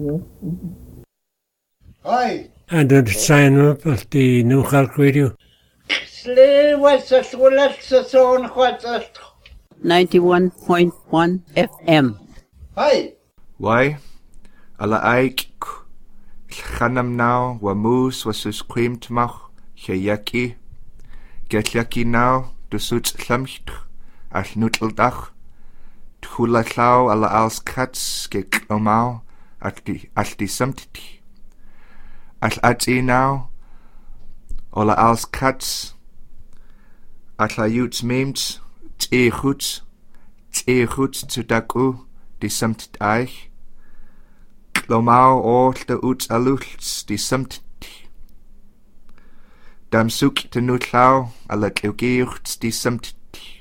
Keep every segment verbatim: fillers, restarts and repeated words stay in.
Hi. And I'd sign up at the New York Radio. ninety-one point one F M. Hi. Why? Alla aik Chanam now wa moose was sus cream tmach yaki. Get yaki now to suits lamcht al nutel dach. Tula lau alla als cats get omau at the at the sumpti. Al at e now alla als cats at la yuts memes te goed te goed to daku die sumt eich. Klomau all the uts alults die sumt. Dam suk te nutlau alla kleugeurts die sumt.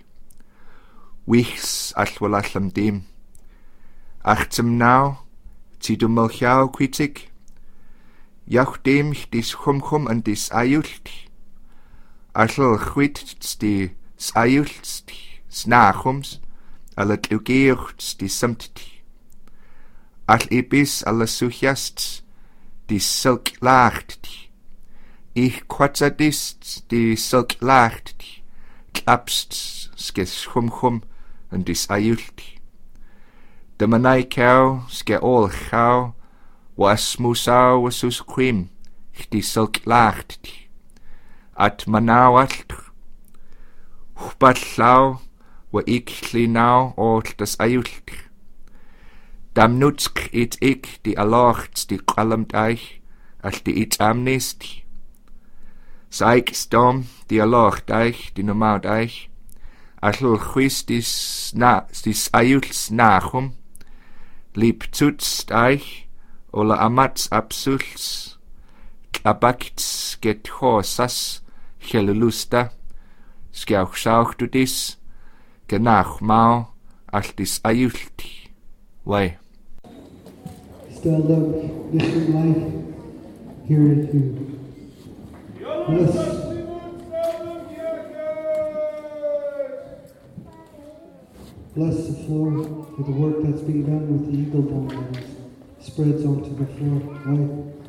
Wichs allwalallam dim. Achtem now ti du melchau kritik. Jauch dem dis chumchum an dis ayult. Allal chwit die sayult snachums alla kleugeurts die sumt. All ebis alla suchjast die silk lacht. Ich quatzadist die silk lacht. Klapst skes chumchum and dis ayult. De manai cow ske all chau was musau was sus cream die silk lacht. At manau alt Hbat lau wa ik li now all das ayult. Dam nutsk it ik die alocht die qalamt eich al die it amnest. Saik stom die alocht eich die normaut eich. Allul chwis dis na dis ayuls nachum. Lieb zutst eich ola amats absuls. Klabakts get horsas chelulusta. Skjauch sauch du dis genach mau al dis ayulti. Why? Stand up, Bishop Life, here at you. Bless. Bless the floor for the work that's being done with the eagle bone that spreads onto the floor. Why?